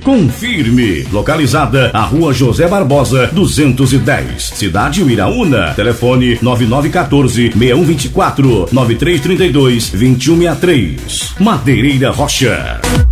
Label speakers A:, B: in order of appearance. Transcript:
A: Confirme. Localizada à Rua José Barbosa, 210, Cidade Uiraúna. Telefone 9914-6124, 9332-2163. Madeireira Rocha.